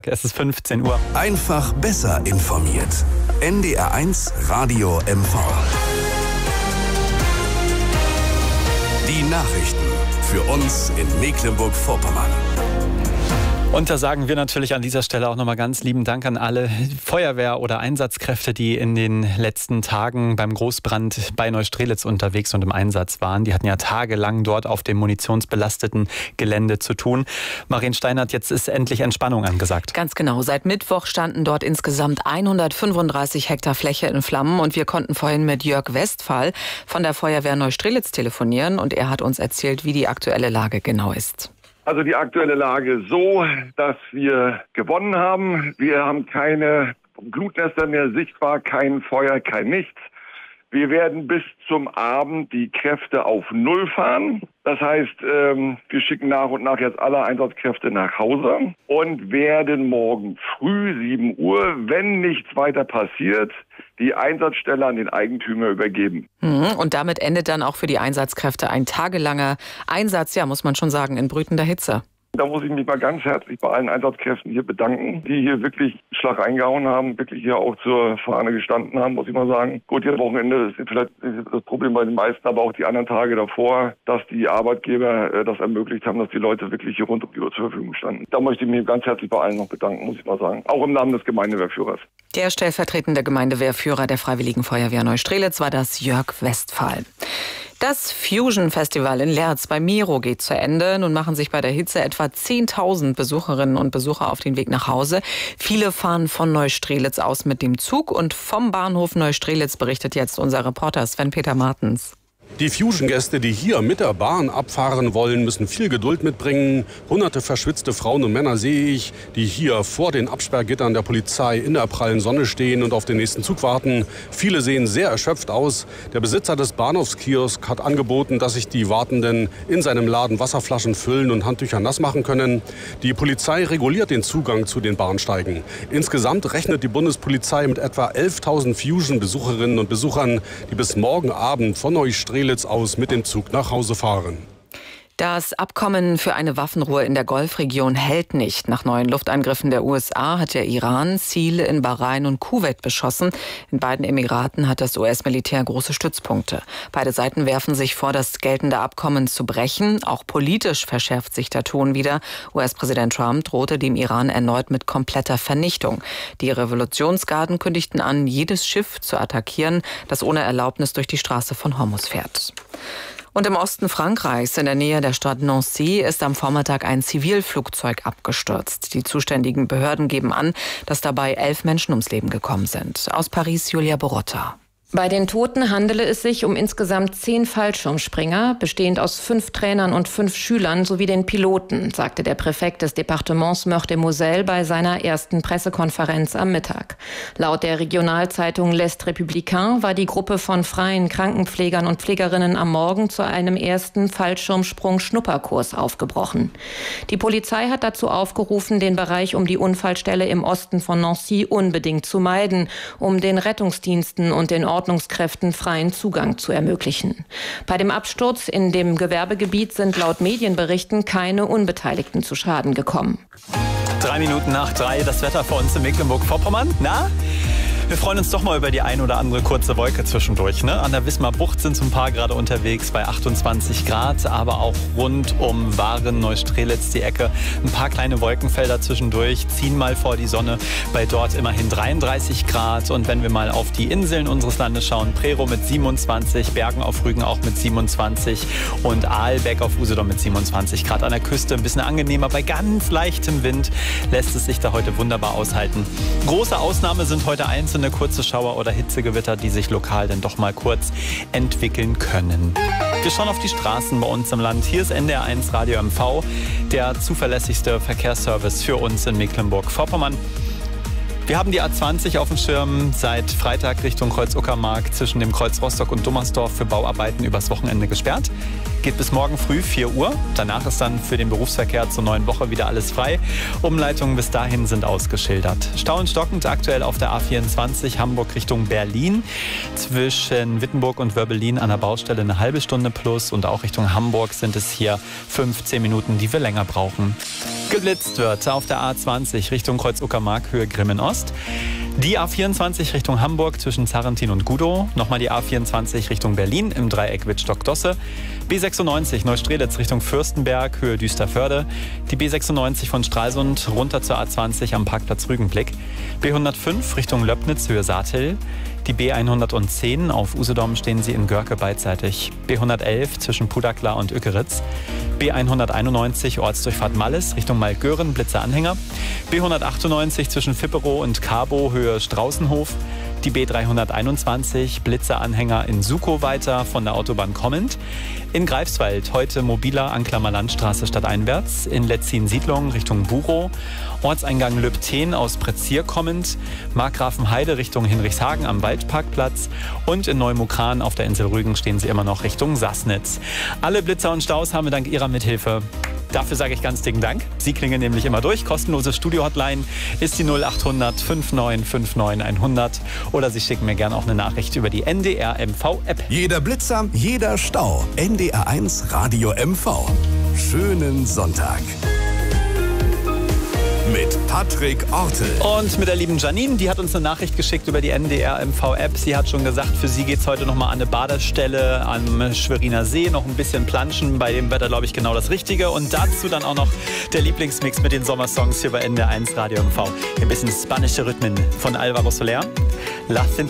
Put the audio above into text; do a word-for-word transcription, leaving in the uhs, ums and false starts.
Es ist fünfzehn Uhr. Einfach besser informiert. N D R eins Radio M V. Die Nachrichten für uns in Mecklenburg-Vorpommern. Und da sagen wir natürlich an dieser Stelle auch nochmal ganz lieben Dank an alle Feuerwehr- oder Einsatzkräfte, die in den letzten Tagen beim Großbrand bei Neustrelitz unterwegs und im Einsatz waren. Die hatten ja tagelang dort auf dem munitionsbelasteten Gelände zu tun. Marien Steinert, jetzt ist endlich Entspannung angesagt. Ganz genau. Seit Mittwoch standen dort insgesamt hundertfünfunddreißig Hektar Fläche in Flammen. Und wir konnten vorhin mit Jörg Westphal von der Feuerwehr Neustrelitz telefonieren. Und er hat uns erzählt, wie die aktuelle Lage genau ist. Also die aktuelle Lage so, dass wir gewonnen haben. Wir haben keine Glutnester mehr sichtbar, kein Feuer, kein nichts. Wir werden bis zum Abend die Kräfte auf Null fahren. Das heißt, ähm, wir schicken nach und nach jetzt alle Einsatzkräfte nach Hause und werden morgen früh sieben Uhr, wenn nichts weiter passiert, die Einsatzstelle an den Eigentümer übergeben. Und damit endet dann auch für die Einsatzkräfte ein tagelanger Einsatz, ja, muss man schon sagen, in brütender Hitze. Da muss ich mich mal ganz herzlich bei allen Einsatzkräften hier bedanken, die hier wirklich Schlag reingehauen haben, wirklich hier auch zur Fahne gestanden haben, muss ich mal sagen. Gut, jetzt Wochenende ist vielleicht das Problem bei den meisten, aber auch die anderen Tage davor, dass die Arbeitgeber das ermöglicht haben, dass die Leute wirklich hier rund um die Uhr zur Verfügung standen. Da möchte ich mich ganz herzlich bei allen noch bedanken, muss ich mal sagen. Auch im Namen des Gemeindewehrführers. Der stellvertretende Gemeindewehrführer der Freiwilligen Feuerwehr Neustrelitz war das Jörg Westphal. Das Fusion Festival in Lerz bei Miro geht zu Ende. Nun machen sich bei der Hitze etwa zehntausend Besucherinnen und Besucher auf den Weg nach Hause. Viele fahren von Neustrelitz aus mit dem Zug und vom Bahnhof Neustrelitz berichtet jetzt unser Reporter Sven-Peter Martens. Die Fusion-Gäste, die hier mit der Bahn abfahren wollen, müssen viel Geduld mitbringen. Hunderte verschwitzte Frauen und Männer sehe ich, die hier vor den Absperrgittern der Polizei in der prallen Sonne stehen und auf den nächsten Zug warten. Viele sehen sehr erschöpft aus. Der Besitzer des Bahnhofskiosks hat angeboten, dass sich die Wartenden in seinem Laden Wasserflaschen füllen und Handtücher nass machen können. Die Polizei reguliert den Zugang zu den Bahnsteigen. Insgesamt rechnet die Bundespolizei mit etwa elftausend Fusion-Besucherinnen und Besuchern, die bis morgen Abend von Neustrelitz aus mit dem Zug nach Hause fahren. Das Abkommen für eine Waffenruhe in der Golfregion hält nicht. Nach neuen Luftangriffen der U S A hat der Iran Ziele in Bahrain und Kuwait beschossen. In beiden Emiraten hat das U S-Militär große Stützpunkte. Beide Seiten werfen sich vor, das geltende Abkommen zu brechen. Auch politisch verschärft sich der Ton wieder. U S-Präsident Trump drohte dem Iran erneut mit kompletter Vernichtung. Die Revolutionsgarden kündigten an, jedes Schiff zu attackieren, das ohne Erlaubnis durch die Straße von Hormuz fährt. Und im Osten Frankreichs, in der Nähe der Stadt Nancy, ist am Vormittag ein Zivilflugzeug abgestürzt. Die zuständigen Behörden geben an, dass dabei elf Menschen ums Leben gekommen sind. Aus Paris, Julia Borotta. Bei den Toten handele es sich um insgesamt zehn Fallschirmspringer, bestehend aus fünf Trainern und fünf Schülern sowie den Piloten, sagte der Präfekt des Departements Meurthe-et-Moselle bei seiner ersten Pressekonferenz am Mittag. Laut der Regionalzeitung L'Est Républicain war die Gruppe von freien Krankenpflegern und Pflegerinnen am Morgen zu einem ersten Fallschirmsprung-Schnupperkurs aufgebrochen. Die Polizei hat dazu aufgerufen, den Bereich um die Unfallstelle im Osten von Nancy unbedingt zu meiden, um den Rettungsdiensten und den Ordnungskräften freien Zugang zu ermöglichen. Bei dem Absturz in dem Gewerbegebiet sind laut Medienberichten keine Unbeteiligten zu Schaden gekommen. Drei Minuten nach drei, das Wetter für uns in Mecklenburg-Vorpommern. Na? Wir freuen uns doch mal über die ein oder andere kurze Wolke zwischendurch. Ne? An der Wismar Bucht sind so ein paar gerade unterwegs bei achtundzwanzig Grad, aber auch rund um Waren, Neustrelitz die Ecke. Ein paar kleine Wolkenfelder zwischendurch, ziehen mal vor die Sonne bei dort immerhin dreiunddreißig Grad. Und wenn wir mal auf die Inseln unseres Landes schauen, Prerow mit siebenundzwanzig, Bergen auf Rügen auch mit siebenundzwanzig und Aalbeck auf Usedom mit siebenundzwanzig Grad. An der Küste ein bisschen angenehmer, bei ganz leichtem Wind lässt es sich da heute wunderbar aushalten. Große Ausnahme sind heute einzelne kurze Schauer oder Hitzegewitter, die sich lokal dann doch mal kurz entwickeln können. Wir schauen auf die Straßen bei uns im Land. Hier ist N D R eins Radio M V, der zuverlässigste Verkehrsservice für uns in Mecklenburg-Vorpommern. Wir haben die A zwanzig auf dem Schirm seit Freitag Richtung Kreuz-Uckermark zwischen dem Kreuz Rostock und Dummersdorf für Bauarbeiten übers Wochenende gesperrt. Geht bis morgen früh vier Uhr. Danach ist dann für den Berufsverkehr zur neuen Woche wieder alles frei. Umleitungen bis dahin sind ausgeschildert. Stau und stockend aktuell auf der A vierundzwanzig Hamburg Richtung Berlin. Zwischen Wittenburg und Wörbelin an der Baustelle eine halbe Stunde plus. Und auch Richtung Hamburg sind es hier fünfzehn Minuten, die wir länger brauchen. Geblitzt wird auf der A zwanzig Richtung Kreuz-Uckermark, Höhe Grimmen-Ost. Die A vierundzwanzig Richtung Hamburg zwischen Sarrentin und Gudow. Nochmal die A vierundzwanzig Richtung Berlin im Dreieck Wittstock-Dosse. B sechsundneunzig Neustrelitz Richtung Fürstenberg, Höhe Düsterförde. Die B sechsundneunzig von Stralsund runter zur A zwanzig am Parkplatz Rügenblick. B hundertfünf Richtung Löbnitz, Höhe Saathill. Die B hundertzehn auf Usedom stehen sie in Görke beidseitig. B hundertelf zwischen Pudakla und Ückeritz. B hunderteinundneunzig Ortsdurchfahrt Malles Richtung Maltgören, Blitzeranhänger. B hundertachtundneunzig zwischen Fipperow und Carbo, Höhe Straußenhof. Die B dreihunderteinundzwanzig Blitzeranhänger in Sukow weiter von der Autobahn kommend. In Greifswald heute mobiler Anklammer Landstraße stadteinwärts. In Letzin-Siedlung Richtung Burow. Ortseingang Löbten aus Prezier kommend. Markgrafenheide Richtung Hinrichshagen am Waldparkplatz. Und in Neumukran auf der Insel Rügen stehen sie immer noch Richtung Sassnitz. Alle Blitzer und Staus haben wir dank Ihrer Mithilfe. Dafür sage ich ganz dicken Dank. Sie klingeln nämlich immer durch. Kostenlose Studio-Hotline ist die null achthundert neunundfünfzig neunundfünfzig hundert. Oder Sie schicken mir gerne auch eine Nachricht über die N D R M V-App. Jeder Blitzer, jeder Stau. N D R eins Radio M V. Schönen Sonntag. Mit Patrick Ortel. Und mit der lieben Janine, die hat uns eine Nachricht geschickt über die N D R M V-App. Sie hat schon gesagt, für sie geht es heute nochmal an eine Badestelle am Schweriner See. Noch ein bisschen planschen, bei dem Wetter, glaube ich, genau das Richtige. Und dazu dann auch noch der Lieblingsmix mit den Sommersongs hier bei N D R eins Radio M V. Ein bisschen spanische Rhythmen von Alvaro Soler. La Cintura.